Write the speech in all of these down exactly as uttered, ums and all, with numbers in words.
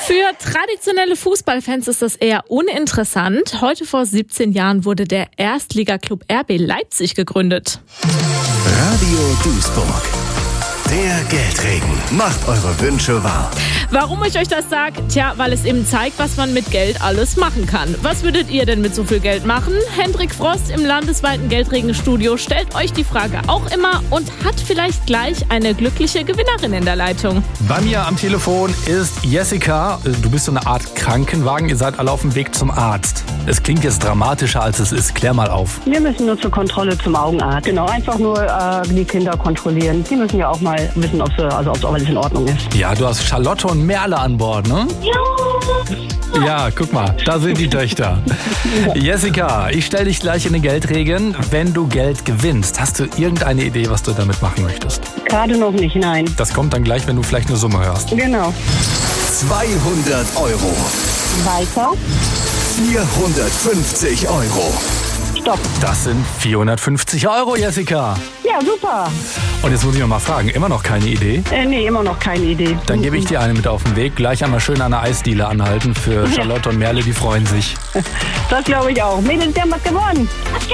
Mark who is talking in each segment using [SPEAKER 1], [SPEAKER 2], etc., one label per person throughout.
[SPEAKER 1] Für traditionelle Fußballfans ist das eher uninteressant. Heute vor siebzehn Jahren wurde der Erstligaklub R B Leipzig gegründet.
[SPEAKER 2] Radio Duisburg. Der Geldregen macht eure Wünsche wahr.
[SPEAKER 1] Warum ich euch das sage? Tja, weil es eben zeigt, was man mit Geld alles machen kann. Was würdet ihr denn mit so viel Geld machen? Hendrik Frost im landesweiten Geldregenstudio stellt euch die Frage auch immer und hat vielleicht gleich eine glückliche Gewinnerin in der Leitung.
[SPEAKER 3] Bei mir am Telefon ist Jessica. Du bist so eine Art Krankenwagen. Ihr seid alle auf dem Weg zum Arzt. Es klingt jetzt dramatischer, als es ist. Klär mal auf.
[SPEAKER 4] Wir müssen nur zur Kontrolle zum Augenarzt. Genau, einfach nur äh, die Kinder kontrollieren. Die müssen ja auch mal wissen, ob, sie, also, ob alles in Ordnung ist.
[SPEAKER 3] Ja, du hast Charlotte und Merle an Bord, ne? Ja. Ja, guck mal, da sind die Töchter. Jessica, ich stelle dich gleich in den Geldregen. Wenn du Geld gewinnst, hast du irgendeine Idee, was du damit machen möchtest?
[SPEAKER 4] Gerade noch nicht, nein.
[SPEAKER 3] Das kommt dann gleich, wenn du vielleicht eine Summe hörst.
[SPEAKER 4] Genau.
[SPEAKER 2] zweihundert Euro.
[SPEAKER 4] Weiter.
[SPEAKER 2] vierhundertfünfzig Euro.
[SPEAKER 4] Stopp.
[SPEAKER 3] Das sind vierhundertfünfzig Euro, Jessica.
[SPEAKER 4] Ja, super.
[SPEAKER 3] Und jetzt muss ich noch mal fragen, immer noch keine Idee?
[SPEAKER 4] Äh, nee, immer noch keine Idee.
[SPEAKER 3] Dann gebe ich dir eine mit auf den Weg. Gleich einmal schön an der Eisdiele anhalten für Charlotte und Merle, die freuen sich.
[SPEAKER 4] Das glaube ich auch. Mädels, die haben was gewonnen.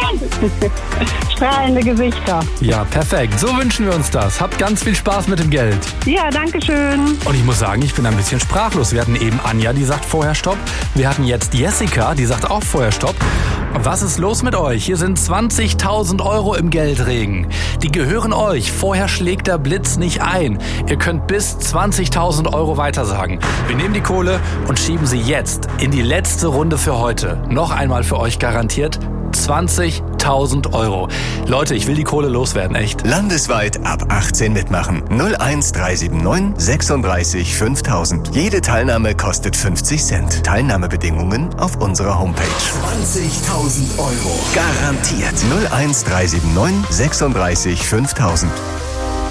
[SPEAKER 4] Strahlende Gesichter.
[SPEAKER 3] Ja, perfekt. So wünschen wir uns das. Habt ganz viel Spaß mit dem Geld.
[SPEAKER 4] Ja, danke schön.
[SPEAKER 3] Und ich muss sagen, ich bin ein bisschen sprachlos. Wir hatten eben Anja, die sagt vorher Stopp. Wir hatten jetzt Jessica, die sagt auch vorher Stopp. Was ist los mit euch? Hier sind zwanzigtausend Euro im Geldregen. Die gehören euch. Vorher schlägt der Blitz nicht ein. Ihr könnt bis zwanzigtausend Euro weitersagen. Wir nehmen die Kohle und schieben sie jetzt in die letzte Runde für heute. Noch einmal für euch garantiert zwanzigtausend Euro. Leute, ich will die Kohle loswerden, echt.
[SPEAKER 2] Landesweit ab achtzehn mitmachen. null eins drei sieben neun sechsunddreißig fünftausend. Jede Teilnahme kostet fünfzig Cent. Teilnahmebedingungen auf unserer Homepage. zwanzigtausend Euro. Garantiert. null eins drei sieben neun sechsunddreißig fünftausend.